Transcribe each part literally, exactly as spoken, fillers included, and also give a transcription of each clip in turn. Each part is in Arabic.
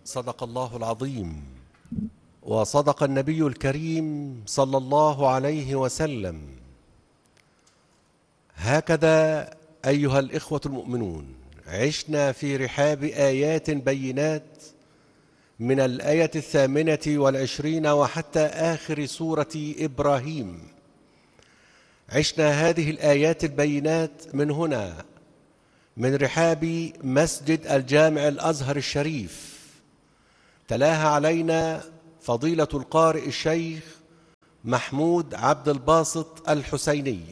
صدق الله العظيم وصدق النبي الكريم صلى الله عليه وسلم. هكذا أيها الإخوة المؤمنون عشنا في رحاب آيات بينات من الآية الثامنة والعشرين وحتى آخر سورة إبراهيم. عشنا هذه الآيات البينات من هنا من رحاب مسجد الجامع الأزهر الشريف. تلاها علينا فضيلة القارئ الشيخ محمود عبد الباسط الحسيني.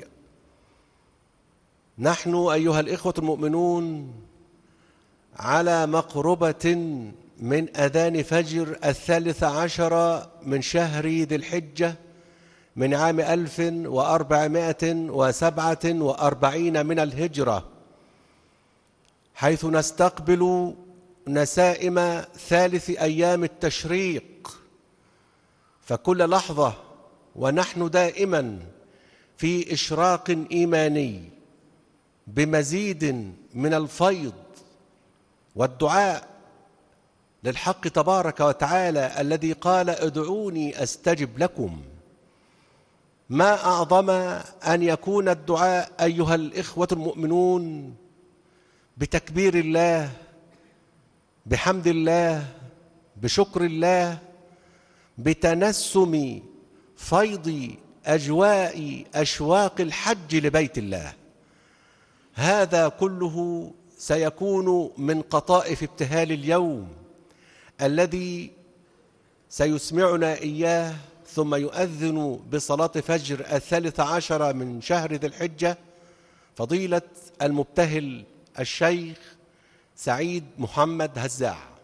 نحن أيها الإخوة المؤمنون على مقربة من أذان فجر الثالث عشر من شهر ذي الحجة من عام ألف وأربعمائة وسبعة وأربعين من الهجرة، حيث نستقبل نسائم ثالث أيام التشريق. فكل لحظة ونحن دائما في إشراق إيماني بمزيد من الفيض والدعاء للحق تبارك وتعالى الذي قال ادعوني أستجب لكم. ما أعظم أن يكون الدعاء أيها الإخوة المؤمنون بتكبير الله، بحمد الله، بشكر الله، بتنسم فيض أجواء أشواق الحج لبيت الله. هذا كله سيكون من قطائف ابتهال اليوم الذي سيسمعنا إياه ثم يؤذن بصلاة فجر الثالث عشر من شهر ذي الحجة فضيلة المبتهل الشيخ سعيد محمد هزاع.